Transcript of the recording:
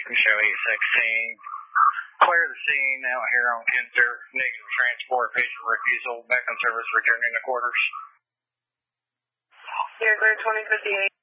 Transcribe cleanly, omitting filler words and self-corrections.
Show 816. Clear the scene out here on Kinster. Negative transport, patient refusal. Back on service, returning to quarters. Here, clear 2058.